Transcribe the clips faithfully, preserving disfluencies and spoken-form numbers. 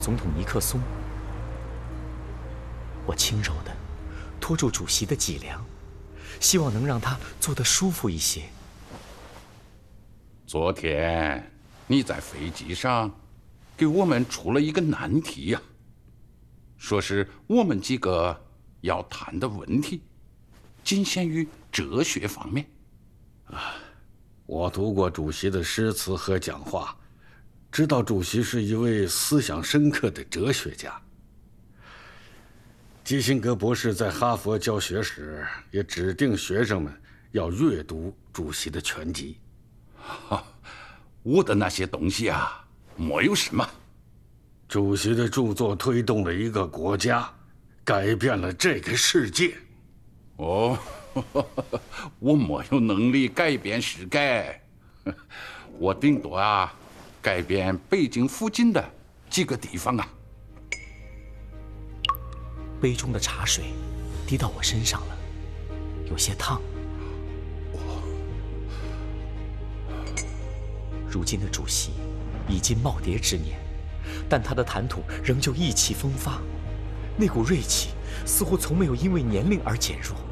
总统尼克松。我轻柔地拖住主席的脊梁，希望能让他坐得舒服一些。 昨天你在飞机上给我们出了一个难题呀、啊，说是我们几个要谈的问题仅限于哲学方面。 啊，我读过主席的诗词和讲话，知道主席是一位思想深刻的哲学家。基辛格博士在哈佛教学时也指定学生们要阅读主席的全集。 哈，我的那些东西啊，没有什么。 主席的著作推动了一个国家，改变了这个世界。 哦，我没有能力改变世界，我顶多啊，改变北京附近的几个地方啊。 杯中的茶水滴到我身上了，有些烫。如今的主席已经耄耋之年，但他的谈吐仍旧意气风发，那股锐气似乎从没有因为年龄而减弱。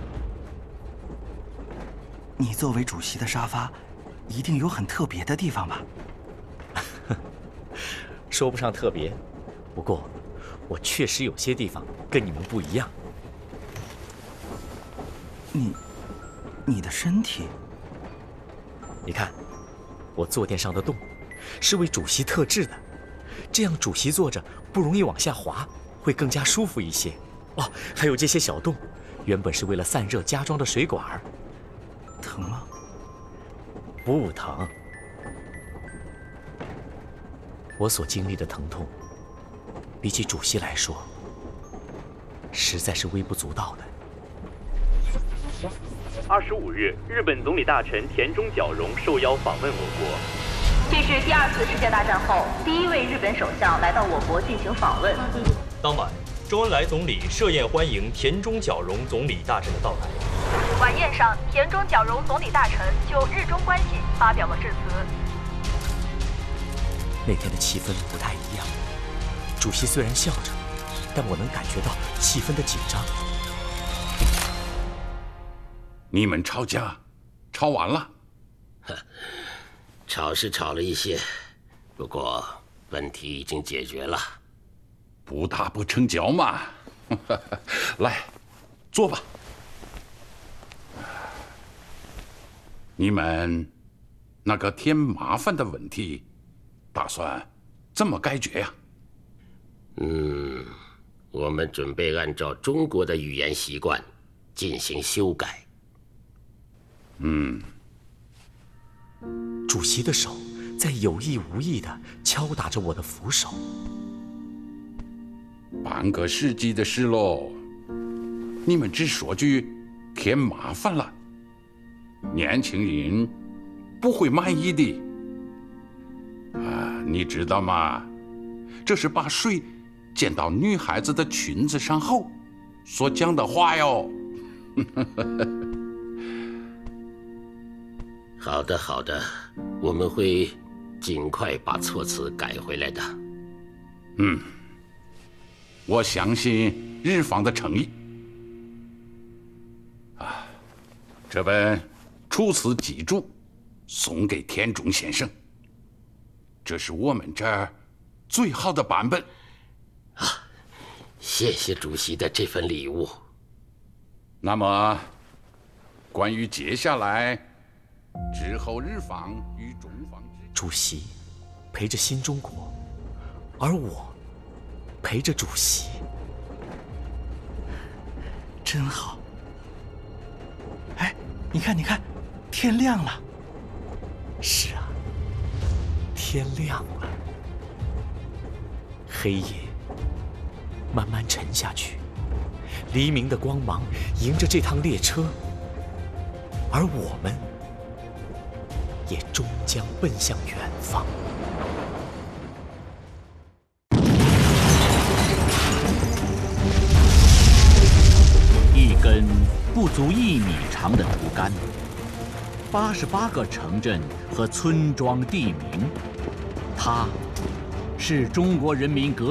你作为主席的沙发，一定有很特别的地方吧？ 说不上特别，不过我确实有些地方跟你们不一样。 你，你的身体， 你看，我坐垫上的洞是为主席特制的，这样主席坐着不容易往下滑，会更加舒服一些。哦，还有这些小洞，原本是为了散热加装的水管。 疼吗？ 不疼。我所经历的疼痛，比起主席来说，实在是微不足道的。 二十五日，日本总理大臣田中角荣受邀访问我国。 这是第二次世界大战后第一位日本首相来到我国进行访问。 当晚，周恩来总理设宴欢迎田中角荣总理大臣的到来。 晚宴上，田中角荣总理大臣就日中关系发表了致辞。 那天的气氛不太一样，主席虽然笑着，但我能感觉到气氛的紧张。 你们吵架，吵完了？ 吵是吵了一些，不过问题已经解决了。 不打不成交嘛。来，坐吧。你们那个添麻烦的问题，打算怎么解决呀？ 嗯，我们准备按照中国的语言习惯进行修改。 嗯。 主席的手在有意无意地敲打着我的扶手。 半个世纪的事喽，你们只说句添麻烦了，年轻人不会满意的。啊，你知道吗？这是把水溅到女孩子的裙子上后所讲的话哟。 好的，好的，我们会尽快把措辞改回来的。 嗯，我相信日方的诚意。啊，这本《楚辞集注》送给田中先生，这是我们这儿最好的版本。 啊，谢谢主席的这份礼物。 那么，关于接下来之后日方与中方之主席陪着新中国，而我陪着主席， 真好。哎，你看，你看，天亮了。 是啊，天亮了。黑夜慢慢沉下去，黎明的光芒迎着这趟列车，而我们也终将奔向远方。 一根不足一米长的竹竿，八十八个城镇和村庄地名，它是中国人民革